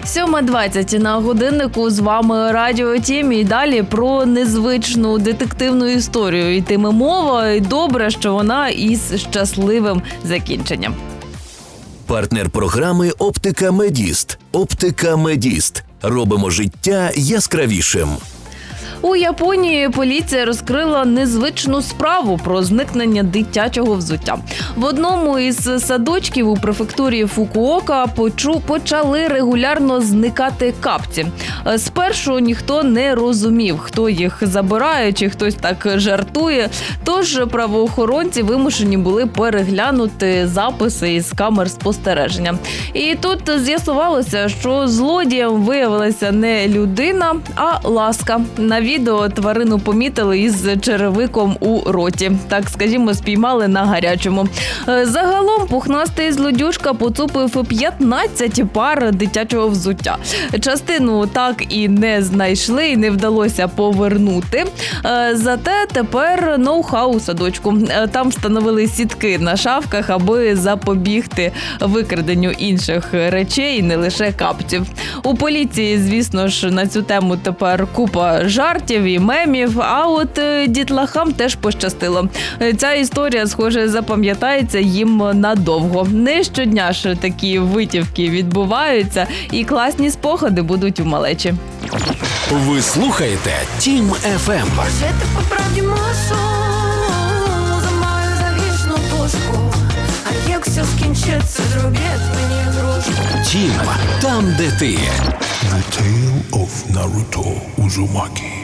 7:20 на годиннику, з вами Радіо Тім, і далі про незвичну детективну історію йтиме мова, і добре, що вона із щасливим закінченням. Партнер програми «Оптика Медіст». «Оптика Медіст». Робимо життя яскравішим. У Японії поліція розкрила незвичну справу про зникнення дитячого взуття. В одному із садочків у префектурі Фукуока почали регулярно зникати капці. Спершу ніхто не розумів, хто їх забирає, чи хтось так жартує. Тож правоохоронці вимушені були переглянути записи із камер спостереження. І тут з'ясувалося, що злодієм виявилася не людина, а ласка. На відео тварину помітили із черевиком у роті. Так, скажімо, спіймали на гарячому. Загалом пухнастий злодюжка поцупив 15 пар дитячого взуття. Частину так і не знайшли, і не вдалося повернути. Зате тепер ноу-хау садочку. Там встановили сітки на шафках, аби запобігти викраденню інших речей, не лише капців. У поліції, звісно ж, на цю тему тепер купа жартів і мемів, а от дітлахам теж пощастило. Ця історія, схоже, запам'ятається їм надовго. Не щодня ж такі витівки відбуваються, і класні спогади будуть у малечі. Ви слухаєте Тім ФМ. Жити по правді мушу, замаю заліжну пушку. А як все скінчиться, зробіть мені грушку. Тім, там, де ти. The Tale of Naruto Uzumaki.